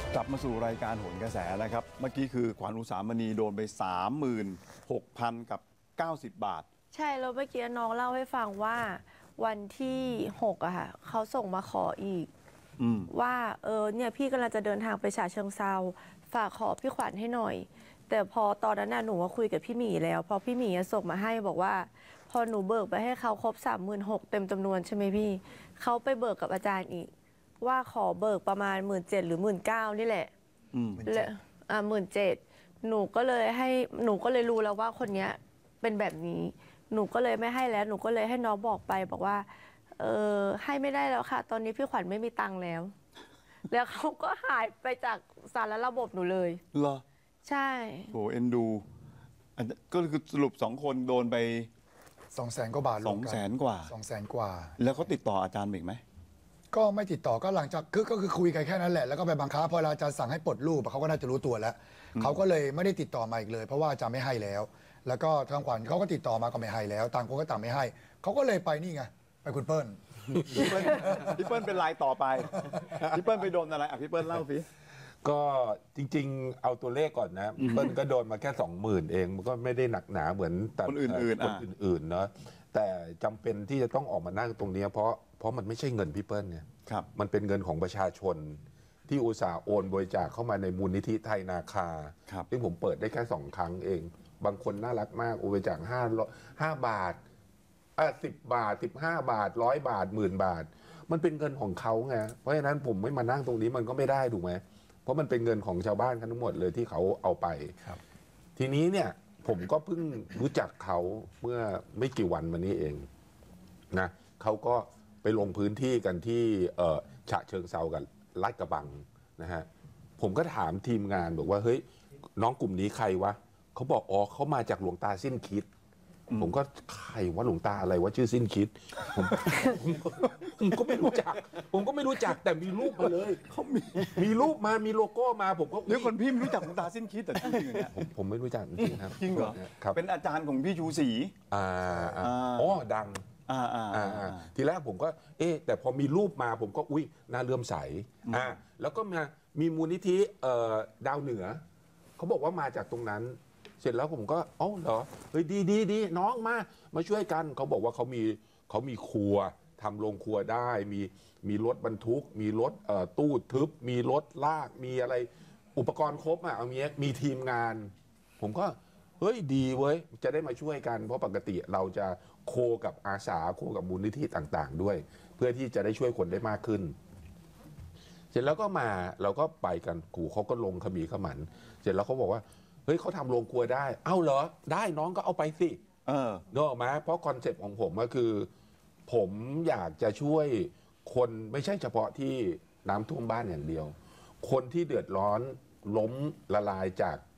กลับมาสู่รายการโหนกระแสนะครับเมื่อกี้คือขวัญอุสามณีโดนไป 36,000 กับ 90 บาทใช่แล้วเมื่อกี้น้องเล่าให้ฟังว่าวันที่6อะค่ะเขาส่งมาขออีกว่าเนี่ยพี่กำลังจะเดินทางไปฉะเชิงเทราฝากขอพี่ขวัญให้หน่อยแต่พอตอนนั้นน่ะหนูว่าคุยกับพี่หมีแล้วพอพี่หมีส่งมาให้บอกว่าพอหนูเบิกไปให้เขาครบ36,000เต็มจำนวนใช่ไหมพี่เขาไปเบิกกับอาจารย์อีกว่าขอเบิกประมาณ17,000หรือ19,000นี่แหละและ17,000หนูก็เลยรู้แล้วว่าคนเนี้ยเป็นแบบนี้หนูก็เลยไม่ให้แล้วหนูก็เลยให้น้องบอกไปบอกว่าให้ไม่ได้แล้วค่ะตอนนี้พี่ขวัญไม่มีตังค์แล้ว แล้วเขาก็หายไปจากสารระบบหนูเลยเหรอใช่โหเอ็นดูก็คือสรุป2 คนโดนไป 200,000 กว่าบาท 200,000 กว่า 200,000 กว่าแล้วเขาติดต่ออาจารย์อีกไหมก็ไม่ติดต่อก็หลังจากก็คือคุยกันแค่นั้นแหละแล้วก็ไปบังคับพออาจารย์สั่งให้ปลดรูปเขาก็น่าจะรู้ตัวแล้วเขาก็เลยไม่ได้ติดต่อมาอีกเลยเพราะว่าอาจารย์ไม่ให้แล้วแล้วก็ทางขวัญเขาก็ติดต่อมาก็ไม่ให้แล้วต่างคนก็ต่างไม่ให้เขาก็เลยไปนี่ไงไปคุณเปิ้ลพี่เปิ้ลเป็นรายต่อไปพี่เปิ้ลไปโดนอะไรพี่เปิ้ลเล่าสิก็จริงๆเอาตัวเลขก่อนนะเปิ้ลก็โดนมาแค่20,000เองมันก็ไม่ได้หนักหนาเหมือนคนอื่นๆเนาะแต่จำเป็นที่จะต้องออกมานั่งตรงนี้เพราะมันไม่ใช่เงินพี่เปิ้ลเนี่ยมันเป็นเงินของประชาชนที่อุตส่าห์โอนบริจาคเข้ามาในมูลนิธิไทยนาคาซึ่งผมเปิดได้แค่2 ครั้งเองบางคนน่ารักมากโอนบริจาค5 บาท10 บาท15 บาท100 บาท10,000 บาทมันเป็นเงินของเขาไงเพราะฉะนั้นผมไม่มานั่งตรงนี้มันก็ไม่ได้ถูกไหมเพราะมันเป็นเงินของชาวบ้านทั้งหมดเลยที่เขาเอาไปทีนี้เนี่ยผมก็เพิ่งรู้จักเขาเมื่อไม่กี่วันมานี้เองนะเขาก็ไปลงพื้นที่กันที่ฉะเชิงเทรากับลาดกระบังนะฮะผมก็ถามทีมงานบอกว่าเฮ้ยน้องกลุ่มนี้ใครวะเขาบอกอ๋อเขามาจากหลวงตาสิ้นคิดผมก็ใครว่าหลวงตาอะไรว่าชื่อสิ้นคิดผมก็ไม่รู้จักแต่มีรูปมาเลยเขามีรูปมามีโลโก้มาผมก็เดี๋ยวคนพี่ไม่รู้จักหลวงตาสิ้นคิดแต่จริงเนี่ยผมไม่รู้จักจริงครับจริงเหรอเป็นอาจารย์ของพี่ชูศรีอ๋อดังทีแรกผมก็แต่พอมีรูปมาผมก็อุ๊ยน่าเลื่อมใสแล้วก็มีมูลนิธิดาวเหนือเขาบอกว่ามาจากตรงนั้นเสร็จแล้วผมก็อ๋อเหรอเฮ้ยดีน้องมาช่วยกันเขาบอกว่าเขามีครัวทำโรงครัวได้มีรถบรรทุกมีรถตู้ทึบมีรถลากมีอะไรอุปกรณ์ครบเอาเงี้ยมีทีมงานผมก็เฮ้ยดีเว้ยจะได้มาช่วยกันเพราะปกติเราจะโคกับอาสาโคกับมูลนิธิต่างๆด้วยเพื่อที่จะได้ช่วยคนได้มากขึ้นเสร็จแล้วก็เราก็ไปกันกูเขาก็ลงขมีขมันเสร็จแล้วเขาบอกว่าเฮ้ยเขาทำโรงครัวได้เอ้าเหรอได้น้องก็เอาไปสินึกออกไหมเพราะคอนเซ็ปต์ของผมก็คือผมอยากจะช่วยคนไม่ใช่เฉพาะที่น้ำท่วมบ้านอย่างเดียวคนที่เดือดร้อนล้มละลายจาก